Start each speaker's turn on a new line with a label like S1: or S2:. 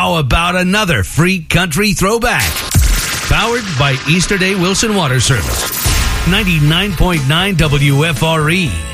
S1: How about another free country throwback? Powered by Easter Day Wilson Water Service. 99.9 WFRE.